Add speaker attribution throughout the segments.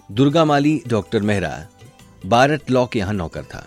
Speaker 1: दुर्गा माली doctor Mehra बारट law के यहां नौकर था।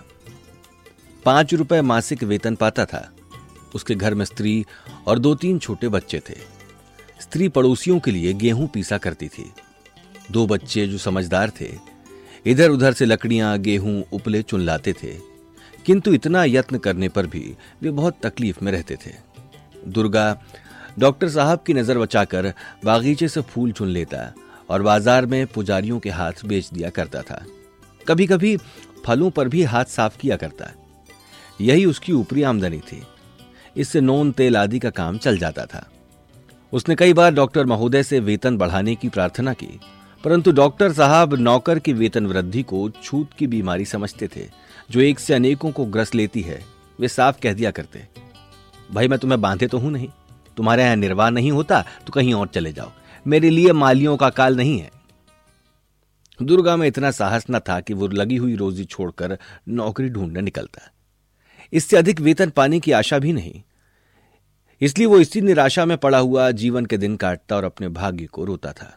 Speaker 1: 5 रुपए मासिक वेतन पाता था। उसके घर में स्त्री और 2-3 छोटे बच्चे थे। स्त्री पड़ोसियों के लिए गेहूं पीसा करती थी। 2 बच्चे जो समझदार थे इधर उधर से लकड़ियां, गेहूं, उपले चुन लाते थे, किंतु इतना यत्न करने पर भी वे बहुत तकलीफ में रहते थे। दुर्गा डॉक्टर साहब की नजर बचाकर बागीचे से फूल चुन लेता और बाजार में पुजारियों के हाथ बेच दिया करता था। कभी कभी फलों पर भी हाथ साफ किया करता। यही उसकी ऊपरी आमदनी थी। इससे नून तेल आदि का काम चल जाता था। उसने कई बार डॉक्टर महोदय से वेतन बढ़ाने की प्रार्थना की, परंतु डॉक्टर साहब नौकर की वेतन वृद्धि को छूत की बीमारी समझते थे, जो एक से अनेकों को ग्रस लेती है। वे साफ कह दिया करते, भाई मैं तुम्हें बांधे तो हूं नहीं, तुम्हारे यहां निर्वाह नहीं होता तो कहीं और चले जाओ, मेरे लिए मालियों का काल नहीं है। दुर्गा में इतना साहस न था कि वो लगी हुई रोजी छोड़कर नौकरी ढूंढने निकलता। इससे अधिक वेतन पाने की आशा भी नहीं, इसलिए वो इसी निराशा में पड़ा हुआ जीवन के दिन काटता और अपने भाग्य को रोता था।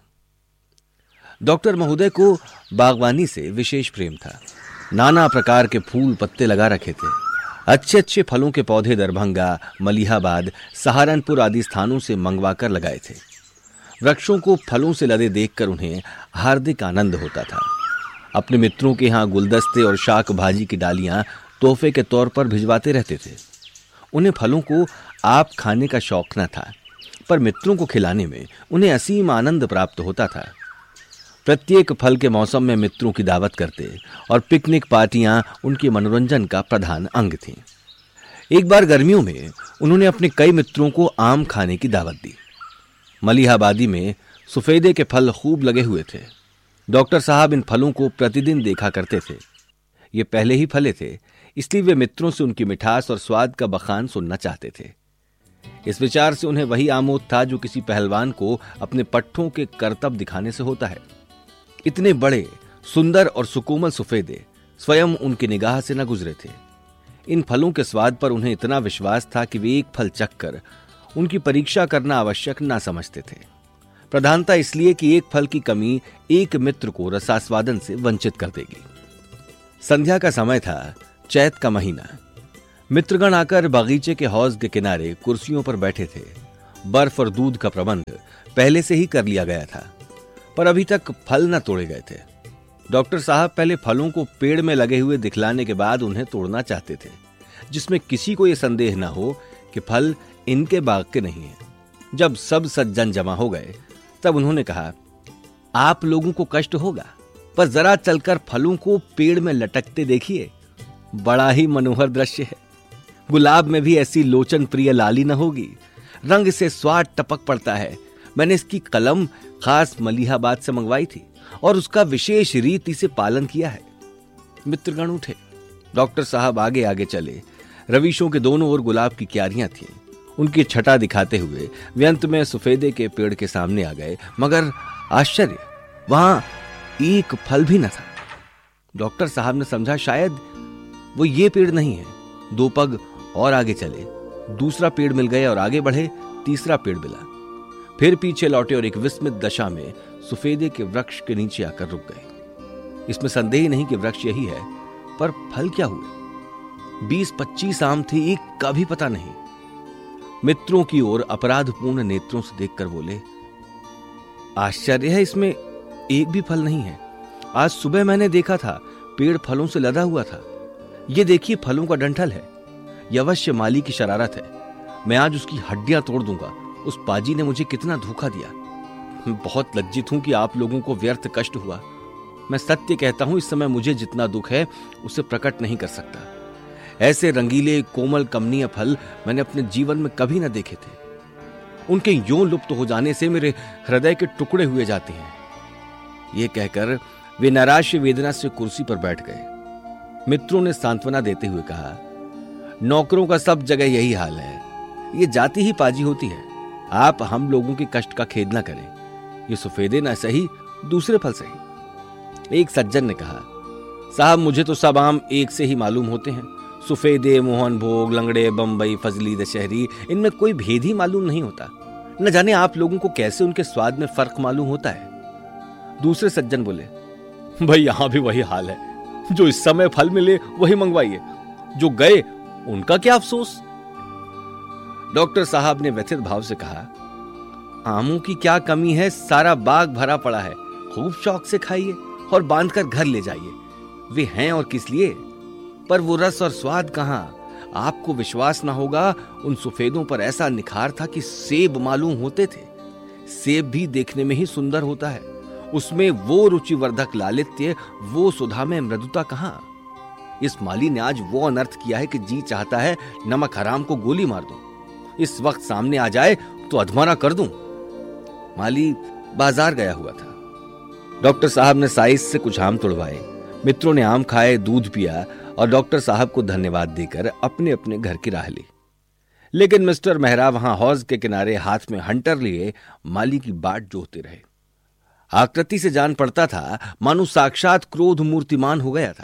Speaker 1: डॉक्टर महोदय को बागवानी से विशेष प्रेम था। नाना प्रकार के फूल पत्ते लगा रखे थे। अच्छे अच्छे फलों के पौधे दरभंगा, मलिहाबाद, सहारनपुर आदि स्थानों से मंगवाकर लगाए थे। वृक्षों को फलों से लदे देखकर उन्हें हार्दिक आनंद होता था। अपने मित्रों के यहां गुलदस्ते और शाक भाजी की डालियां तोहफे के तौर पर भिजवाते रहते थे। उन्हें फलों को आप खाने का शौक न था, पर मित्रों को खिलाने में उन्हें असीम आनंद प्राप्त होता था। प्रत्येक फल के मौसम में मित्रों की दावत करते और पिकनिक पार्टियां उनके मनोरंजन का प्रधान अंग थीं। एक बार गर्मियों में उन्होंने अपने कई मित्रों को आम खाने की दावत दी। मलिहाबादी में सफेदे के फल खूब लगे हुए थे। डॉक्टर साहब इन फलों को प्रतिदिन देखा करते थे। ये पहले ही फले थे, इसलिए वे मित्रों से उनकी मिठास और स्वाद का बखान सुनना चाहते थे। इस विचार से उन्हें वही आमोद था जो किसी पहलवान को अपने पट्ठों के करतब दिखाने से होता है। इतने बड़े, सुंदर और सुकोमल सफेदे स्वयं उनकी निगाह से न गुजरे थे। इन फलों के स्वाद पर उन्हें इतना विश्वास था कि वे एक फल चखकर उनकी परीक्षा करना आवश्यक ना समझते थे। प्रधानता इसलिए कि एक फल की कमी एक मित्र को रसास्वादन से वंचित कर देगी। संध्या का समय था, चैत का महीना। मित्रगण आकर बागीचे के हौज के किनारे कुर्सियों पर बैठे थे। बर्फ और दूध का प्रबंध पहले से ही कर लिया गया था, पर अभी तक फल न तोड़े गए थे। डॉक्टर साहब पहले फलों को पेड़ में लगे हुए दिखलाने के बाद उन्हें तोड़ना चाहते थे, जिसमें किसी को यह संदेह न हो कि फल इनके बाग के नहीं है। जब सब सज्जन जमा हो गए तब उन्होंने कहा, आप लोगों को कष्ट होगा, पर जरा चलकर फलों को पेड़ में लटकते देखिए, बड़ा ही मनोहर दृश्य है। गुलाब में भी ऐसी लोचन प्रिय लाली न होगी। रंग से स्वाद टपक पड़ता है। मैंने इसकी कलम खास मलिहाबाद से मंगवाई थी और उसका विशेष रीति से पालन किया है। मित्रगण उठे। डॉक्टर साहब आगे आगे चले। रवीशों के दोनों ओर गुलाब की क्यारियां थीं। उनकी छटा दिखाते हुए वे अंत में सफेदे के पेड़ के सामने आ गए, मगर आश्चर्य, वहां एक फल भी न था। डॉक्टर साहब ने समझा शायद वो ये पेड़ नहीं है। 2 पग और आगे चले, दूसरा पेड़ मिल गया और आगे बढ़े, तीसरा पेड़ मिला। फिर पीछे लौटे और एक विस्मित दशा में सफेदे के वृक्ष के नीचे आकर रुक गए। इसमें संदेह नहीं कि वृक्ष यही है, पर फल क्या हुए? 20-25 आम थे, एक का भी पता नहीं। मित्रों की ओर अपराधपूर्ण नेत्रों से देखकर बोले, आश्चर्य है, इसमें एक भी फल नहीं है। आज सुबह मैंने देखा था, पेड़ फलों से लदा हुआ था। ये देखिए, फलों का डंठल है। यह अवश्य माली की शरारत है। मैं आज उसकी हड्डियां तोड़ दूंगा। उस पाजी ने मुझे कितना धोखा दिया। मैं बहुत लज्जित हूं कि आप लोगों को व्यर्थ कष्ट हुआ। मैं सत्य कहता हूं, इस समय मुझे जितना दुख है उसे प्रकट नहीं कर सकता। ऐसे रंगीले, कोमल, कमनीय फल मैंने अपने जीवन में कभी न देखे थे। उनके यूं लुप्त हो जाने से मेरे हृदय के टुकड़े हुए जाते हैं। ये कहकर वे नैराश्य वेदना से कुर्सी पर बैठ गए। मित्रों ने सांत्वना देते हुए कहा, नौकरों का सब जगह यही हाल है। ये जाति ही पाजी होती है। आप हम लोगों के कष्ट का खेद न करें। ये सफेदे न सही, दूसरे फल सही। एक सज्जन ने कहा, साहब मुझे तो सब आम एक से ही मालूम होते हैं। सफेदे, मोहन भोग, लंगड़े, बंबई, फजली, दशहरी, इनमें कोई भेद ही मालूम नहीं होता। न जाने आप लोगों को कैसे उनके स्वाद में फर्क मालूम होता है। दूसरे सज्जन बोले, भाई यहां भी वही हाल है, जो इस समय फल मिले वही मंगवाइए, जो गए उनका क्या अफसोस। डॉक्टर साहब ने व्यथित भाव से कहा, आमों की क्या कमी है, सारा बाग भरा पड़ा है, खूब शौक से खाइए और बांधकर घर ले जाइए। वे हैं और किस लिए, पर वो रस और स्वाद कहां। आपको विश्वास ना होगा, उन सफेदों पर ऐसा निखार था कि सेब मालूम होते थे। सेब भी देखने में ही सुंदर होता है, उसमें वो रुचिवर्धक लालित्य, वो सुधा में मृदुता कहां। इस माली ने आज वो अनर्थ किया है कि जी चाहता है नमक हराम को गोली मार दूं। इस वक्त सामने आ जाए तो अधमरा कर दूं। माली बाजार गया हुआ था। डॉक्टर साहब ने साइस से कुछ आम तुड़वाए, मित्रों ने आम खाए, दूध पिया और डॉक्टर साहब को धन्यवाद देकर अपने अपने घर की राह ली। लेकिन मिस्टर मेहरा वहां हौज के किनारे हाथ में हंटर लिए माली की बाट जोहते रहे। आकृति से जान पड़ता था मानो साक्षात क्रोध मूर्तिमान हो गया था।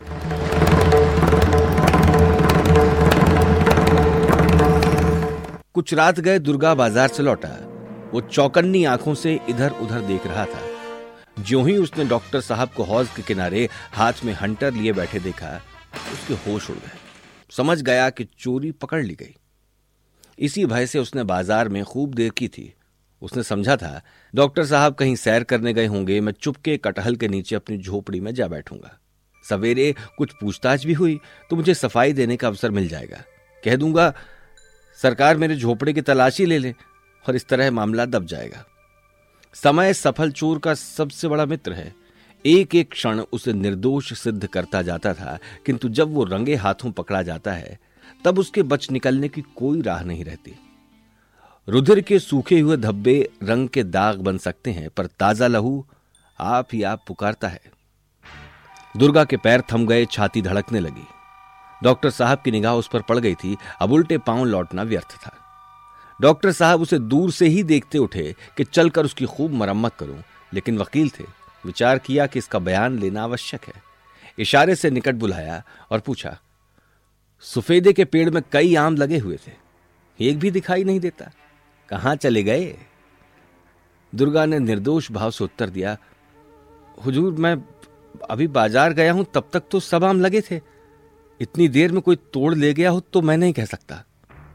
Speaker 1: कुछ रात गए दुर्गा बाजार से लौटा। वो चौकन्नी आंखों से इधर उधर देख रहा था। ज्यों ही उसने डॉक्टर साहब को हौज के किनारे हाथ में हंटर लिए बैठे देखा, उसके होश उड़ गए। समझ गया कि चोरी पकड़ ली गई। इसी भय से उसने बाजार में खूब देर की थी। उसने समझा था डॉक्टर साहब कहीं सैर करने गए होंगे, मैं चुपके कटहल के नीचे अपनी झोपड़ी में जा बैठूंगा। सवेरे कुछ पूछताछ भी हुई तो मुझे सफाई देने का अवसर मिल जाएगा। कह दूंगा सरकार मेरे झोपड़े की तलाशी ले ले, और इस तरह मामला दब जाएगा। समय सफल चोर का सबसे बड़ा मित्र है। एक एक क्षण उसे निर्दोष सिद्ध करता जाता था, किंतु जब वो रंगे हाथों पकड़ा जाता है तब उसके बच निकलने की कोई राह नहीं रहती। रुधिर के सूखे हुए धब्बे रंग के दाग बन सकते हैं, पर ताजा लहू आप ही आप पुकारता है। दुर्गा के पैर थम गए, छाती धड़कने लगी। डॉक्टर साहब की निगाह उस पर पड़ गई थी। अब उल्टे पांव लौटना व्यर्थ था। डॉक्टर साहब उसे दूर से ही देखते उठे कि चलकर उसकी खूब मरम्मत करूं, लेकिन वकील थे। विचार किया कि इसका बयान लेना आवश्यक है। इशारे से निकट बुलाया और पूछा, सफेदे के पेड़ में कई आम लगे हुए थे, एक भी दिखाई नहीं देता, कहां चले गए? दुर्गा ने निर्दोष भाव से उत्तर दिया, हुजूर मैं अभी बाजार गया हूं, तब तक तो सब आम लगे थे। इतनी देर में कोई तोड़ ले गया हो तो मैं नहीं कह सकता।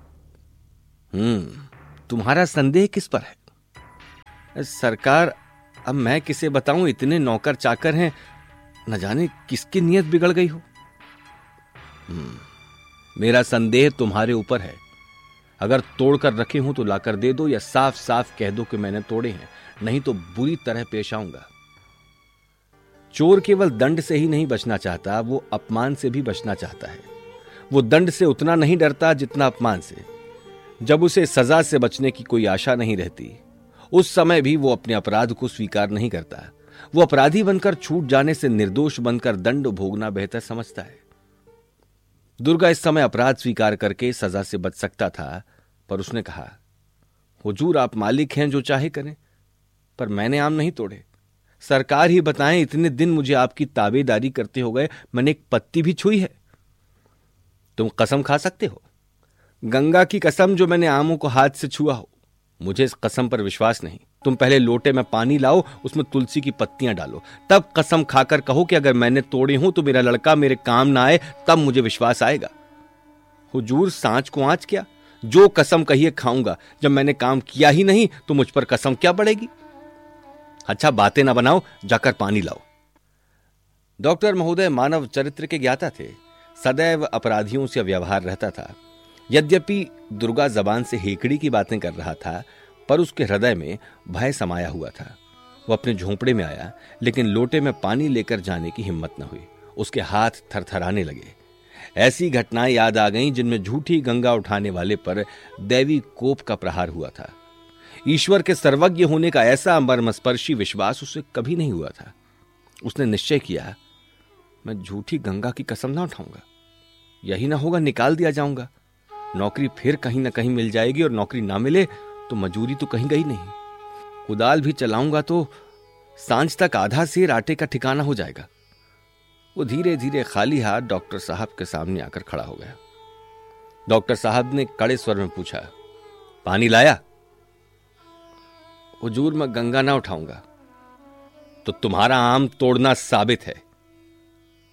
Speaker 1: तुम्हारा संदेह किस पर है? सरकार, अब मैं किसे बताऊं, इतने नौकर चाकर हैं, न जाने किसकी नीयत बिगड़ गई हो। मेरा संदेह तुम्हारे ऊपर है। अगर तोड़कर रखे हूं तो लाकर दे दो, या साफ साफ कह दो कि मैंने तोड़े हैं, नहीं तो बुरी तरह पेश आऊंगा। चोर केवल दंड से ही नहीं बचना चाहता, वो अपमान से भी बचना चाहता है। वो दंड से उतना नहीं डरता जितना अपमान से। जब उसे सजा से बचने की कोई आशा नहीं रहती, उस समय भी वो अपने अपराध को स्वीकार नहीं करता। वो अपराधी बनकर छूट जाने से निर्दोष बनकर दंड भोगना बेहतर समझता है। दुर्गा इस समय अपराध स्वीकार करके सजा से बच सकता था, पर उसने कहा, हुजूर आप मालिक हैं, जो चाहे करें, पर मैंने आम नहीं तोड़े। सरकार ही बताएं, इतने दिन मुझे आपकी ताबेदारी करते हो गए, मैंने एक पत्ती भी छुई है? तुम कसम खा सकते हो? गंगा की कसम जो मैंने आमों को हाथ से छुआ हो। मुझे इस कसम पर विश्वास नहीं। तुम पहले लोटे में पानी लाओ, उसमें तुलसी की पत्तियां डालो, तब कसम खाकर कहो कि अगर मैंने तोड़े हूं तो मेरा लड़का मेरे काम ना आए, तब मुझे विश्वास आएगा। हुजूर सांच को आंच क्या, जो कसम कहिए खाऊंगा। जब मैंने काम किया ही नहीं तो मुझ पर कसम क्या पड़ेगी? अच्छा बातें ना बनाओ, जाकर पानी लाओ। डॉक्टर महोदय मानव चरित्र के ज्ञाता थे। सदैव अपराधियों से व्यवहार रहता था। यद्यपि दुर्गा जबान से हेकड़ी की बातें कर रहा था, पर उसके हृदय में भय समाया हुआ था। वो अपने झोंपड़े में आया, लेकिन लोटे में पानी लेकर जाने की हिम्मत न हुई। उसके हाथ थरथराने लगे। ऐसी घटनाएं याद आ गईं जिनमें झूठी गंगा उठाने वाले पर दैवी कोप का प्रहार हुआ था। ईश्वर के सर्वज्ञ होने का ऐसा मर्मस्पर्शी विश्वास उसे कभी नहीं हुआ था। उसने निश्चय किया, मैं झूठी गंगा की कसम ना उठाऊंगा। यही ना होगा, निकाल दिया जाऊंगा। नौकरी फिर कहीं ना कहीं मिल जाएगी, और नौकरी ना मिले तो मजूरी तो कहीं गई नहीं। कुदाल भी चलाऊंगा तो सांझ तक आधा सेर आटे का ठिकाना हो जाएगा। वो धीरे धीरे खाली हाथ डॉक्टर साहब के सामने आकर खड़ा हो गया। डॉक्टर साहब ने कड़े स्वर में पूछा, पानी लाया? हुजूर मैं गंगा ना उठाऊंगा। तो तुम्हारा आम तोड़ना साबित है।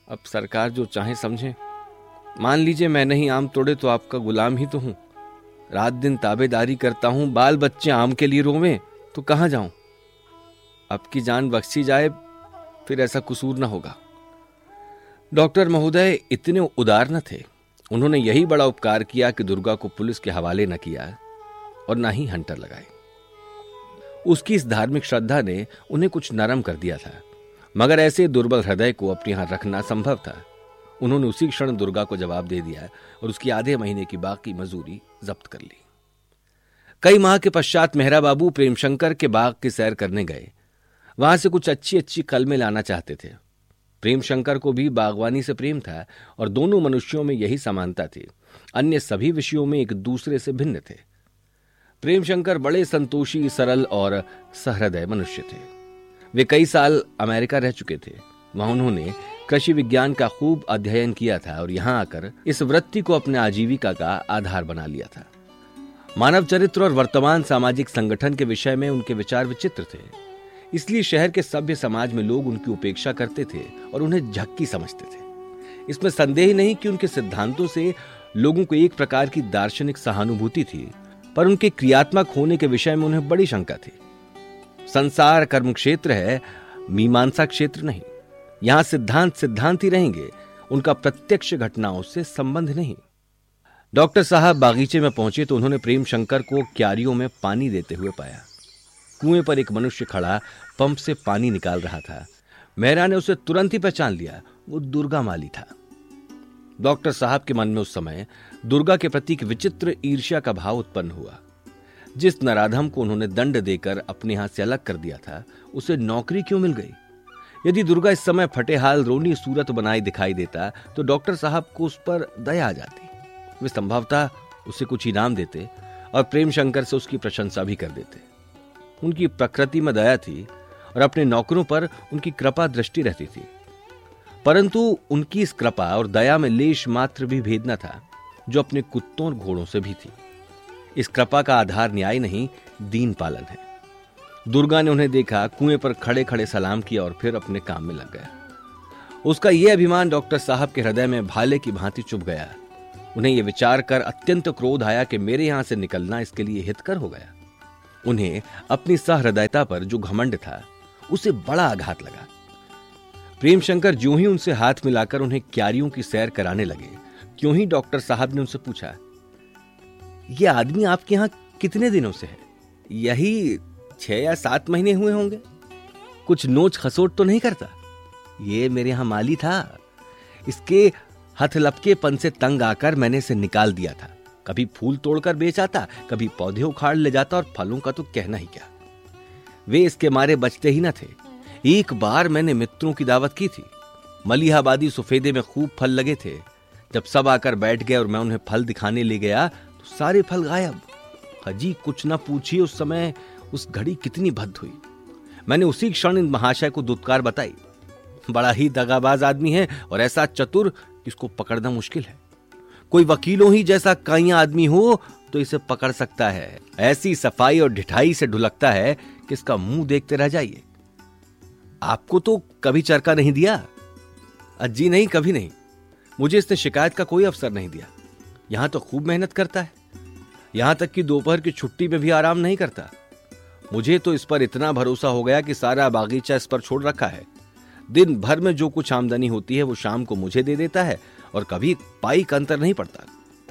Speaker 1: अब सरकार जो चाहे समझे। मान लीजिए मैं नहीं आम तोड़े तो आपका गुलाम ही तो हूं। रात दिन ताबेदारी करता हूं, बाल बच्चे आम के लिए रोवें तो कहां जाऊं। अब की जान बख्शी जाए फिर ऐसा कसूर ना होगा। डॉक्टर महोदय इतने उदार न थे। उन्होंने यही बड़ा उपकार किया कि दुर्गा को पुलिस के हवाले न किया और ना ही हंटर लगाए। उसकी इस धार्मिक श्रद्धा ने उन्हें कुछ नरम कर दिया था, मगर ऐसे दुर्बल हृदय को अपने यहां रखना संभव था। उन्होंने उसी क्षण दुर्गा को जवाब दे दिया और उसकी आधे महीने की बाकी मजूरी जब्त कर ली। कई माह के पश्चात मेहरा बाबू प्रेमशंकर के बाग की सैर करने गए। वहां से कुछ अच्छी अच्छी कलमें लाना चाहते थे। प्रेमशंकर को भी बागवानी से प्रेम था और दोनों मनुष्यों में यही समानता थी। अन्य सभी विषयों में एक दूसरे से भिन्न थे। प्रेमशंकर बड़े संतोषी, सरल और सहृदय मनुष्य थे। वे कई साल अमेरिका रह चुके थे। वहां उन्होंने कृषि विज्ञान का खूब अध्ययन किया था और यहां आकर इस वृत्ति को अपने आजीविका का आधार बना लिया था। मानव चरित्र और वर्तमान सामाजिक संगठन के विषय में उनके विचार विचित्र थे। इसलिए शहर के सभ्य समाज में लोग उनकी उपेक्षा करते थे और उन्हें झक्की समझते थे। इसमें संदेह नहीं कि उनके सिद्धांतों से लोगों को एक प्रकार की दार्शनिक सहानुभूति थी, पर उनके क्रियात्मक होने के विषय में उन्हें बड़ी शंका थी। संसार कर्म क्षेत्र है, मीमांसा क्षेत्र नहीं। यहां सिद्धांत सिद्धांत ही रहेंगे, उनका प्रत्यक्ष घटनाओं से संबंध नहीं। डॉक्टर साहब बागीचे में पहुंचे तो उन्होंने प्रेमशंकर को क्यारियों में पानी देते हुए पाया। कुएं पर एक मनुष्य खड़ा पंप से पानी निकाल रहा था। मेहरा ने उसे तुरंत ही पहचान लिया, वो दुर्गा माली था। डॉक्टर साहब के मन में उस समय दुर्गा के प्रति एक विचित्र ईर्ष्या का भाव उत्पन्न हुआ। जिस नराधम को उन्होंने दंड देकर अपने यहां से अलग कर दिया था, उसे नौकरी क्यों मिल गई? यदि दुर्गा इस समय फटेहाल रोनी सूरत बनाई दिखाई देता तो डॉक्टर साहब को उस पर दया आ जाती। वे संभवतः उसे कुछ इनाम देते और प्रेमशंकर से उसकी प्रशंसा भी कर देते। उनकी प्रकृति में दया थी और अपने नौकरों पर उनकी कृपा दृष्टि रहती थी, परंतु उनकी इस कृपा और दया में लेश मात्र भी भेद न था, जो अपने कुत्तों और घोड़ों से भी थी। इस कृपा का आधार न्याय नहीं, दीन पालन है। दुर्गा ने उन्हें देखा, कुएं पर खड़े खड़े सलाम किया और फिर अपने काम में लग गया। उसका यह अभिमान डॉक्टर साहब के हृदय में भाले की भांति चुभ गया। उन्हें यह विचार कर अत्यंत क्रोध आया कि मेरे यहां से निकलना इसके लिए हितकर हो गया। उन्हें अपनी सहृदयता पर जो घमंड था, उसे बड़ा आघात लगा। प्रेमशंकर ज्यों ही उनसे हाथ मिलाकर उन्हें क्यारियों की सैर कराने लगे, क्यों ही डॉक्टर साहब ने उनसे पूछा, यह आदमी आपके यहां कितने दिनों से है? यही 6 या 7 महीने हुए होंगे। कुछ नोच खसोट तो नहीं करता? ये मेरे यहां माली था। इसके हथलपकेपन से तंग आकर मैंने इसे निकाल दिया था। कभी फूल तोड़कर बेच आता, कभी पौधे उखाड़ ले जाता और फलों का तो कहना ही क्या। वे इसके मारे बचते ही न थे। एक बार मैंने मित्रों की दावत की थी। मलिहाबादी सफेदे में खूब फल लगे थे। जब सब आकर बैठ गए और मैं उन्हें फल दिखाने ले गया तो सारे फल गायब। हजी कुछ न पूछिए उस समय उस घड़ी कितनी भद्द हुई। मैंने उसी क्षण इन महाशय को दुत्कार बताई। बड़ा ही दगाबाज आदमी है और ऐसा चतुर कि इसको पकड़ना मुश्किल है। कोई वकीलों ही जैसा काइया आदमी हो तो इसे पकड़ सकता है। ऐसी सफाई और ढिठाई से ढुलकता है कि इसका मुंह देखते रह जाइए। आपको तो कभी चरका नहीं दिया? जी नहीं, कभी नहीं। मुझे इसने शिकायत का कोई अवसर नहीं दिया। यहां तो खूब मेहनत करता है, यहां तक कि दोपहर की छुट्टी में भी आराम नहीं करता। मुझे तो इस पर इतना भरोसा हो गया कि सारा बागीचा इस पर छोड़ रखा है। दिन भर में जो कुछ आमदनी होती है वो शाम को मुझे दे देता है और कभी पाई का अंतर नहीं पड़ता।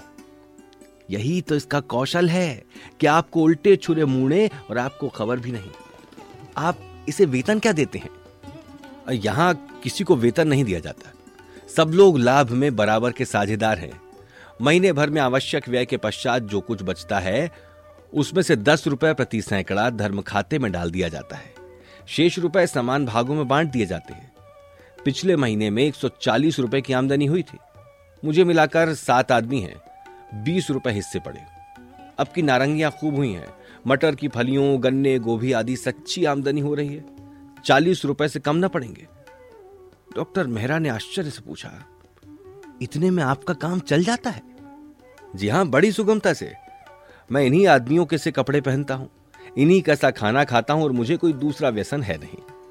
Speaker 1: यही तो इसका कौशल है कि आपको उल्टे छुरे मुड़े और आपको खबर भी नहीं। आप इसे वेतन क्या देते हैं? यहां किसी को वेतन नहीं दिया जाता। सब लोग लाभ में बराबर के साझेदार हैं। महीने भर में आवश्यक व्यय के पश्चात जो कुछ बचता है उसमें से 10 रुपए प्रति सैकड़ा धर्म खाते में डाल दिया जाता है। शेष रुपए समान भागों में बांट दिए जाते हैं। पिछले महीने में 140 रुपए की आमदनी हुई थी। मुझे मिलाकर 7 आदमी हैं, 20 रुपए हिस्से पड़े। अब की नारंगियां खूब हुई हैं। मटर की फलियों, गन्ने, गोभी आदि सच्ची आमदनी हो रही है। 40 रुपए से कम न पड़ेंगे। डॉक्टर मेहरा ने आश्चर्य से पूछा, इतने में आपका काम चल जाता है? जी हां, बड़ी सुगमता से। मैं इन्हीं आदमियों के से कपड़े पहनता हूं, इन्हीं का सा खाना खाता हूं और मुझे कोई दूसरा व्यसन है नहीं।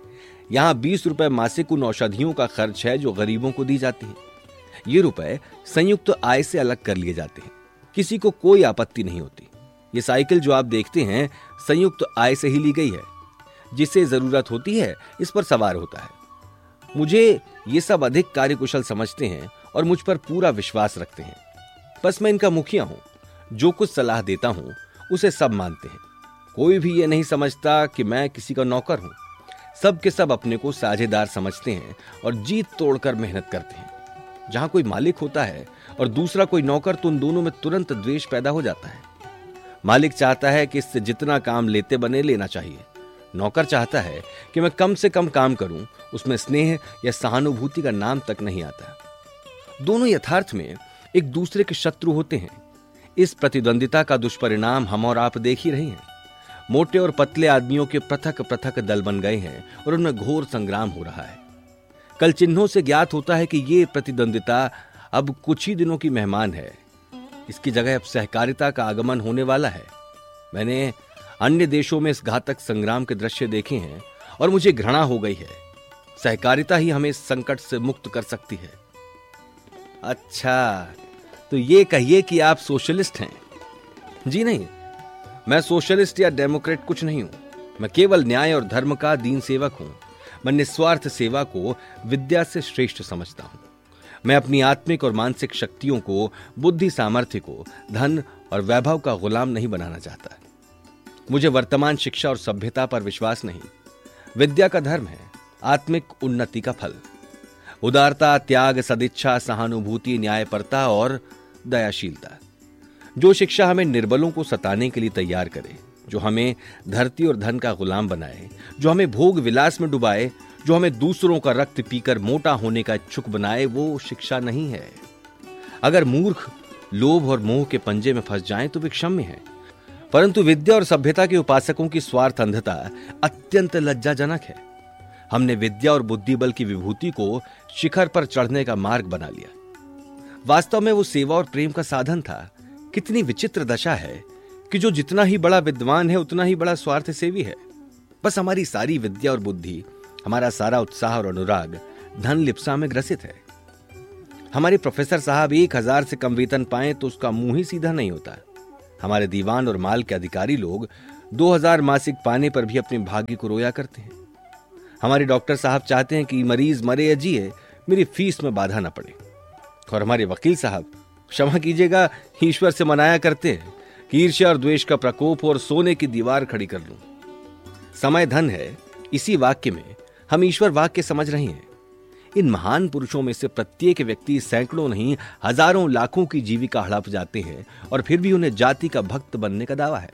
Speaker 1: यहाँ 20 रुपए मासिक उन औषधियों का खर्च है जो गरीबों को दी जाती है। ये रुपए संयुक्त आय से अलग कर लिए जाते हैं, किसी को कोई आपत्ति नहीं होती। ये साइकिल जो आप देखते हैं संयुक्त आय से ही ली गई है। जिसे जरूरत होती है इस पर सवार होता है। मुझे ये सब अधिक कार्यकुशल समझते हैं और मुझ पर पूरा विश्वास रखते हैं। बस मैं इनका मुखिया हूं, जो कुछ सलाह देता हूं उसे सब मानते हैं। कोई भी ये नहीं समझता कि मैं किसी का नौकर हूं। सब के सब अपने को साझेदार समझते हैं और जीत तोड़कर मेहनत करते हैं। जहां कोई मालिक होता है और दूसरा कोई नौकर तो उन दोनों में तुरंत द्वेष पैदा हो जाता है। मालिक चाहता है कि इससे जितना काम लेते बने लेना चाहिए। नौकर चाहता है कि मैं कम से कम काम करूं। उसमें स्नेह या सहानुभूति का नाम तक नहीं आता। दोनों यथार्थ में एक दूसरे के शत्रु होते हैं। इस प्रतिद्वंदिता का दुष्परिणाम हम और आप देख ही रहे हैं। मोटे और पतले आदमियों के पृथक पृथक दल बन गए हैं और उनमें घोर संग्राम हो रहा है। कल चिन्हों से ज्ञात होता है कि ये प्रतिद्वंदिता अब कुछ ही दिनों की मेहमान है। इसकी जगह अब सहकारिता का आगमन होने वाला है। मैंने अन्य देशों में इस घातक संग्राम के दृश्य देखे हैं और मुझे घृणा हो गई है। सहकारिता ही हमें इस संकट से मुक्त कर सकती है। अच्छा, तो ये कहिए कि आप सोशलिस्ट हैं? जी नहीं, मैं सोशलिस्ट या डेमोक्रेट कुछ नहीं हूं। मैं केवल न्याय और धर्म का दीन सेवक हूं। मैं निस्वार्थ सेवा को विद्या से श्रेष्ठ समझता हूं। मैं अपनी आत्मिक और मानसिक शक्तियों को, बुद्धि सामर्थ्य को धन और वैभव का गुलाम नहीं बनाना चाहता। मुझे वर्तमान शिक्षा और सभ्यता पर विश्वास नहीं। विद्या का धर्म है आत्मिक उन्नति का फल। उदारता, त्याग, सदिच्छा, सहानुभूति, न्यायपरता और दयाशीलता। जो शिक्षा हमें निर्बलों को सताने के लिए तैयार करे, जो हमें धरती और धन का गुलाम बनाए, जो हमें भोग विलास में डुबाए, जो हमें दूसरों का रक्त पीकर मोटा होने का इच्छुक बनाए, वो शिक्षा नहीं है। अगर मूर्ख लोभ और मोह के पंजे में फंस जाएं तो वे क्षम्य है, परंतु विद्या और सभ्यता के उपासकों की स्वार्थ अंधता अत्यंत लज्जाजनक है। हमने विद्या और बुद्धि बल की विभूति को शिखर पर चढ़ने का मार्ग बना लिया। वास्तव में वो सेवा और प्रेम का साधन था। कितनी विचित्र दशा है कि जो जितना ही बड़ा विद्वान है उतना ही बड़ा स्वार्थ सेवी है। बस हमारी सारी विद्या और बुद्धि, हमारा सारा उत्साह और अनुराग धन लिप्सा में ग्रसित है। हमारे प्रोफेसर साहब 1000 से कम वेतन पाएं तो उसका मुंह ही सीधा नहीं होता। हमारे दीवान और माल के अधिकारी लोग 2000 मासिक पाने पर भी अपने भाग्य को रोया करते हैं। हमारे डॉक्टर साहब चाहते हैं कि मरीज मरे या जिए, मेरी फीस में बाधा न पड़े। और हमारे वकील साहब, क्षमा कीजिएगा, ईश्वर से मनाया करते हैं कि ईर्ष्या और द्वेष का प्रकोप और सोने की दीवार खड़ी कर लूं। समय धन है, इसी वाक्य में हम ईश्वर वाक्य समझ रहे हैं। इन महान पुरुषों में से प्रत्येक व्यक्ति सैकड़ों नहीं हजारों लाखों की जीविका हड़प जाते हैं और फिर भी उन्हें जाति का भक्त बनने का दावा है।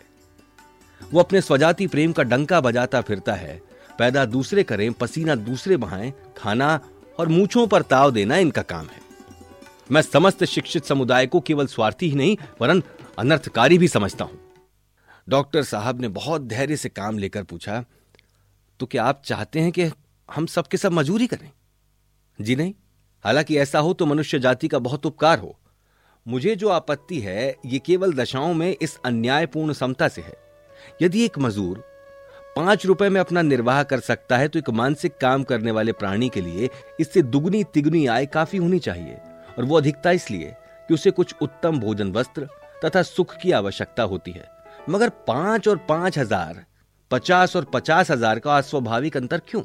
Speaker 1: वो अपने स्वजाति प्रेम का डंका बजाता फिरता है। पैदा दूसरे करें, पसीना दूसरे बहाएं, खाना और मूंछों पर ताव देना इनका काम है। मैं समस्त शिक्षित समुदाय को केवल स्वार्थी ही नहीं वरन अनर्थकारी भी समझता हूं। डॉक्टर साहब ने बहुत धैर्य से काम लेकर पूछा, तो क्या आप चाहते हैं कि हम सबके सब मजूरी करें? जी नहीं, हालांकि ऐसा हो तो मनुष्य जाति का बहुत उपकार हो। मुझे जो आपत्ति है ये केवल दशाओं में इस अन्यायपूर्ण समता से है। यदि एक मजदूर 5 रुपए में अपना निर्वाह कर सकता है तो एक मानसिक काम करने वाले प्राणी के लिए इससे दुगनी तिगुनी आय काफी होनी चाहिए, और वो अधिकता इसलिए कि उसे कुछ उत्तम भोजन, वस्त्र तथा सुख की आवश्यकता होती है। मगर 5 और 5,000, 50 और 50,000 का अस्वाभाविक अंतर क्यों?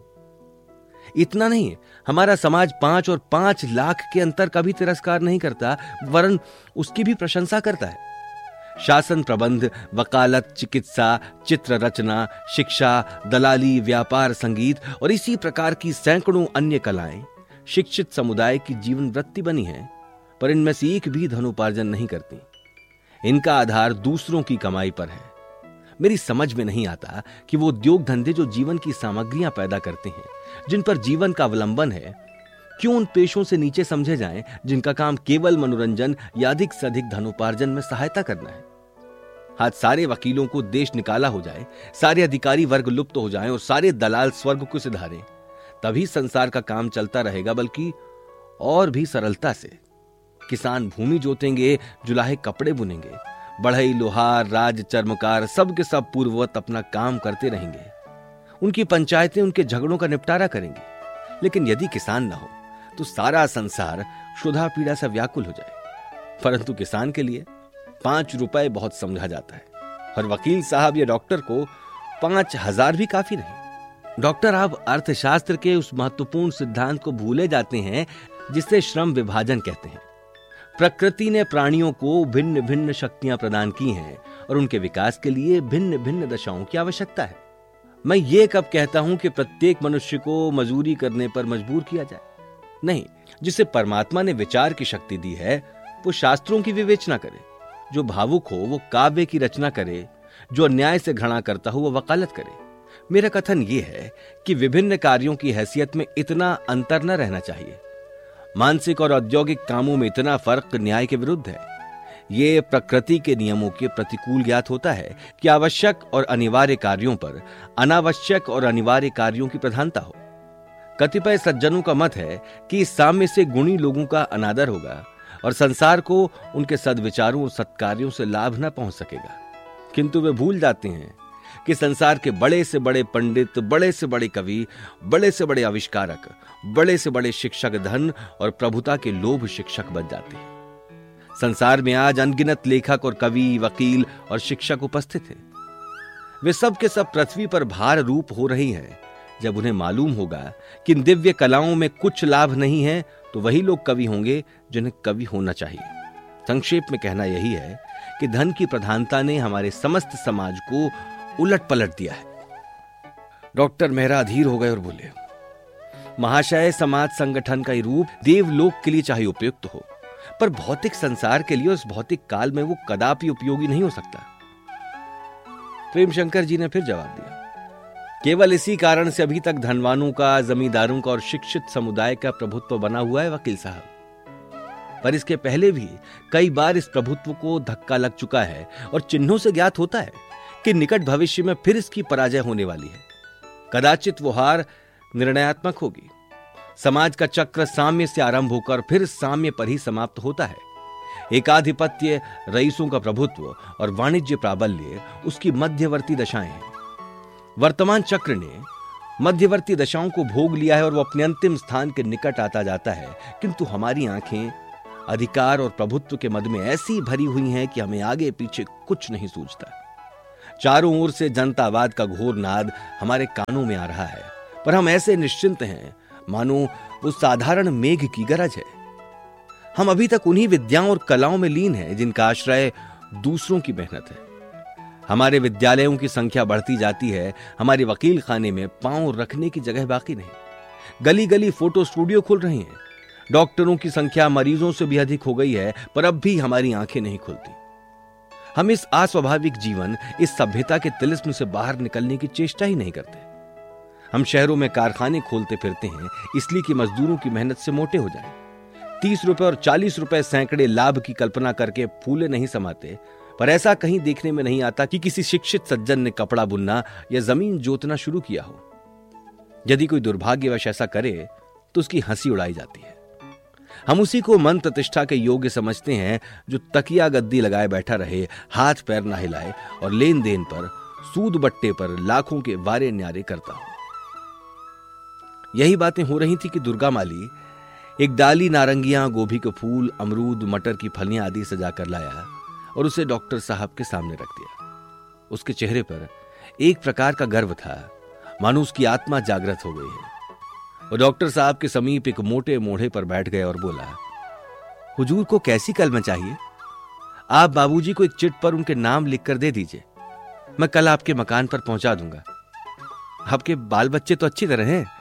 Speaker 1: इतना नहीं, हमारा समाज 5 और 5 लाख के अंतर का भी तिरस्कार नहीं करता, वरन उसकी भी प्रशंसा करता है। शासन प्रबंध, वकालत, चिकित्सा, चित्र रचना, शिक्षा, दलाली, व्यापार, संगीत और इसी प्रकार की सैकड़ों अन्य कलाएं शिक्षित समुदाय की जीवन वृत्ति बनी हैं, पर इनमें से एक भी धनोपार्जन नहीं करती। इनका आधार दूसरों की कमाई पर है। मेरी समझ में नहीं आता कि वो उद्योग धंधे जो जीवन की सामग्रियां पैदा करते हैं, जिन पर जीवन का अवलंबन है, क्यों उन पेशों से नीचे समझे जाएं जिनका काम केवल मनोरंजन या अधिक से अधिक धनोपार्जन में सहायता करना है। आज सारे वकीलों को देश निकाला हो जाए, सारे अधिकारी वर्ग लुप्त हो जाएं और सारे दलाल स्वर्ग को सिधारें, तभी संसार का काम चलता रहेगा, बल्कि और भी सरलता से। किसान भूमि जोतेंगे, जुलाहे कपड़े बुनेंगे, बढ़ई, लोहार, राज, चर्मकार सब के सब पूर्ववत अपना काम करते रहेंगे। उनकी पंचायतें उनके झगड़ों का निपटारा करेंगी। लेकिन यदि किसान न हो तो सारा संसार क्षुधा पीड़ा से व्याकुल हो जाए। परंतु किसान के लिए 5 रुपए बहुत समझा जाता है, और वकील साहब या डॉक्टर को 5,000 भी काफी नहीं। डॉक्टर, आप अर्थशास्त्र के उस महत्वपूर्ण सिद्धांत को भूले जाते हैं जिसे श्रम विभाजन कहते हैं। प्रकृति ने प्राणियों को भिन्न भिन्न शक्तियां प्रदान की हैं और उनके विकास के लिए भिन्न भिन्न दशाओं की आवश्यकता है। मैं ये कब कहता हूं कि प्रत्येक मनुष्य को मजदूरी करने पर मजबूर किया जाए? नहीं, जिसे परमात्मा ने विचार की शक्ति दी है वो शास्त्रों की विवेचना करे, जो भावुक हो वो काव्य की रचना करे, जो अन्याय से घृणा करता हो वो वकालत करे। मेरा कथन ये है कि विभिन्न कार्यों की हैसियत में इतना अंतर न रहना चाहिए। मानसिक और औद्योगिक कामों में इतना फर्क न्याय के विरुद्ध है। ये प्रकृति के नियमों के प्रतिकूल ज्ञात होता है कि आवश्यक और अनिवार्य कार्यों पर अनावश्यक और अनिवार्य कार्यों की प्रधानता हो। कतिपय सज्जनों का मत है कि इस साम्य से गुणी लोगों का अनादर होगा और संसार को उनके सद्विचारों और सत्कार्यों से लाभ न पहुंच सकेगा। किंतु वे भूल जाते हैं कि संसार के बड़े से बड़े पंडित, बड़े से बड़े कवि, बड़े से बड़े आविष्कारक, बड़े से बड़े शिक्षक धन और प्रभुता के लोभ शिक्षक बन जाते हैं। संसार में आज अनगिनत लेखक और कवि, वकील और शिक्षक उपस्थित हैं। वे सब के सब पृथ्वी पर भार रूप हो रही हैं। जब उन्हें मालूम होगा कि इन दिव्य कलाओं में कुछ लाभ नहीं है तो वही लोग कवि होंगे जिन्हें कवि होना चाहिए। संक्षेप में कहना यही है कि धन की प्रधानता ने हमारे समस्त समाज को उलट पलट दिया है। डॉक्टर मेहरा अधीर हो गए और बोले, महाशय, समाज संगठन का ये रूप देवलोक के लिए चाहे उपयुक्त हो, पर भौतिक संसार के लिए उस भौतिक काल में वो कदापि उपयोगी नहीं हो सकता। प्रेमशंकर जी ने फिर जवाब दिया, केवल इसी कारण से अभी तक धनवानों का, जमींदारों का और शिक्षित समुदाय का प्रभुत्व बना हुआ है वकील साहब। पर इसके पहले भी कई बार इस प्रभुत्व को धक्का लग चुका है और चिन्हों से ज्ञात होता है कि निकट भविष्य में फिर इसकी पराजय होने वाली है। कदाचित वो हार निर्णयात्मक होगी। समाज का चक्र साम्य से आरंभ होकर फिर साम्य पर ही समाप्त होता है। एकाधिपत्य, रईसों का प्रभुत्व और वाणिज्य प्राबल्य उसकी मध्यवर्ती दशाएं हैं। वर्तमान चक्र ने मध्यवर्ती दशाओं को भोग लिया है और वो अपने अंतिम स्थान के निकट आता जाता है, किंतु हमारी आंखें अधिकार और प्रभुत्व के मद में ऐसी भरी हुई हैं कि हमें आगे पीछे कुछ नहीं सूझता। चारों ओर से जनतावाद का घोर नाद हमारे कानों में आ रहा है, पर हम ऐसे निश्चिंत हैं मानो वो साधारण मेघ की गरज है। हम अभी तक उन्हीं विद्याओं और कलाओं में लीन हैं जिनका आश्रय दूसरों की मेहनत है। हमारे विद्यालयों की संख्या बढ़ती जाती है, हमारी वकील खाने में पांव रखने की जगह बाकी नहीं। गली गली फोटो स्टूडियो खुल रही हैं। डॉक्टरों की संख्या मरीजों से भी अधिक हो गई है, पर अब भी हमारी आंखें नहीं खुलती। हम इस अस्वाभाविक जीवन, इस सभ्यता के तिलिस्म से बाहर निकलने की चेष्टा ही नहीं करते। हम शहरों में कारखाने खोलते फिरते हैं इसलिए कि मजदूरों की मेहनत से मोटे हो जाएं। 30 रुपए और 40 रुपए सैकड़े लाभ की कल्पना करके फूले नहीं समाते, पर ऐसा कहीं देखने में नहीं आता कि किसी शिक्षित सज्जन ने कपड़ा बुनना या जमीन जोतना शुरू किया हो। यदि कोई दुर्भाग्यवश ऐसा करे तो उसकी हंसी उड़ाई जाती है। हम उसी को मन प्रतिष्ठा के योग्य समझते हैं जो तकिया गद्दी लगाए बैठा रहे, हाथ पैर ना हिलाए और लेन देन पर, सूद बट्टे पर लाखों के वारे न्यारे करता हो। यही बातें हो रही थी कि दुर्गा माली एक डाली नारंगियां, गोभी के फूल, अमरूद, मटर की फलियां आदि सजा कर लाया और उसे डॉक्टर साहब के सामने रख दिया। उसके चेहरे पर एक प्रकार का गर्व था, मानो उसकी आत्मा जागृत हो गई है। और डॉक्टर साहब के समीप एक मोटे मोढ़े पर बैठ गए और बोला, हुजूर को कैसी कलम चाहिए? आप बाबूजी को एक चिट पर उनके नाम लिखकर दे दीजिए, मैं कल आपके मकान पर पहुंचा दूंगा। आपके बाल बच्चे तो अच्छी तरह हैं?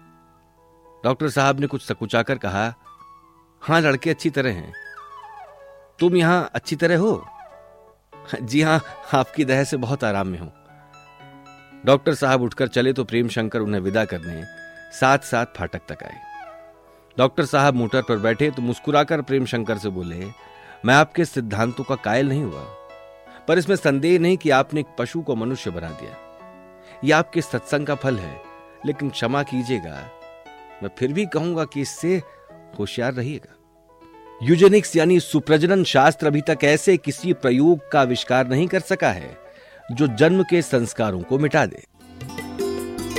Speaker 1: डॉक्टर साहब ने कुछ सकुचाकर कहा, हां, लड़के अच्छी तरह हैं। तुम यहां अच्छी तरह हो? जी हां, आपकी दया से बहुत आराम में हूं। डॉक्टर साहब उठकर चले तो प्रेम शंकर उन्हें विदा करने साथ साथ फाटक तक आए। डॉक्टर साहब मोटर पर बैठे तो मुस्कुराकर प्रेम शंकर से बोले, मैं आपके सिद्धांतों का कायल नहीं हुआ, पर इसमें संदेह नहीं कि आपने एक पशु को मनुष्य बना दिया। यह आपके सत्संग का फल है, लेकिन क्षमा कीजिएगा, मैं फिर भी कहूंगा कि इससे होशियार रहिएगा। यूजेनिक्स यानी सुप्रजनन शास्त्र अभी तक ऐसे किसी प्रयोग का आविष्कार नहीं कर सका है जो जन्म के संस्कारों को मिटा दे।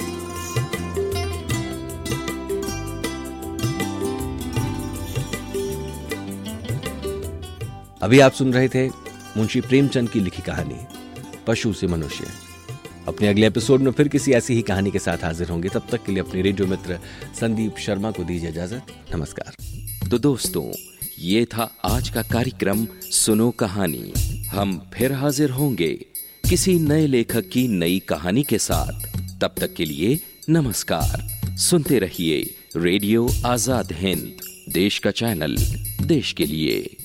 Speaker 1: अभी आप सुन रहे थे मुंशी प्रेमचंद की लिखी कहानी पशु से मनुष्य। अपने अगले एपिसोड में फिर किसी ऐसी ही कहानी के साथ हाजिर होंगे। तब तक के लिए अपने रेडियो मित्र संदीप शर्मा को दीजिए इजाजत। नमस्कार।
Speaker 2: तो दोस्तों, ये था आज का कार्यक्रम सुनो कहानी। हम फिर हाजिर होंगे किसी नए लेखक की नई कहानी के साथ। तब तक के लिए नमस्कार। सुनते रहिए रेडियो आजाद हिंद, देश का चैनल, देश के लिए।